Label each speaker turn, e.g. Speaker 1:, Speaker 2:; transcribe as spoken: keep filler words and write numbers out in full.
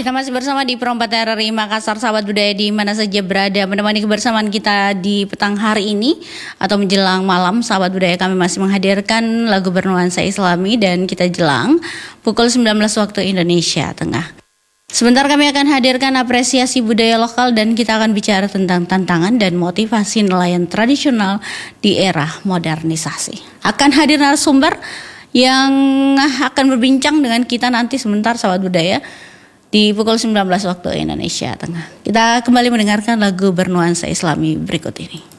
Speaker 1: Kita masih bersama di Perompak R R I Makassar, sahabat budaya di mana saja berada. Menemani kebersamaan kita di petang hari ini atau menjelang malam, sahabat budaya, kami masih menghadirkan lagu bernuansa Islami dan kita jelang pukul sembilan belas waktu Indonesia Tengah. Sebentar kami akan hadirkan apresiasi budaya lokal dan kita akan bicara tentang tantangan dan motivasi nelayan tradisional di era modernisasi. Akan hadir narasumber yang akan berbincang dengan kita nanti sebentar, sahabat budaya, di pukul sembilan belas waktu Indonesia Tengah. Kita kembali mendengarkan lagu bernuansa Islami berikut ini.